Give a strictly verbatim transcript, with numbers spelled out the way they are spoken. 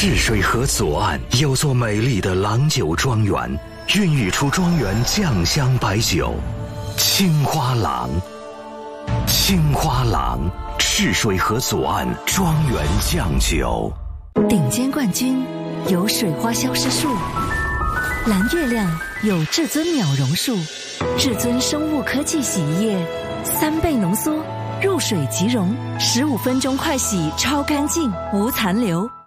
赤水河左岸有座美丽的郎酒庄园，孕育出庄园酱香白酒青花郎。青花郎，赤水河左岸庄园酱酒。 顶尖冠军有水花消失术，蓝月亮有至尊鸟榕树，至尊生物科技洗衣液，三倍浓缩，入水即溶，十五分钟快洗超干净，无残留。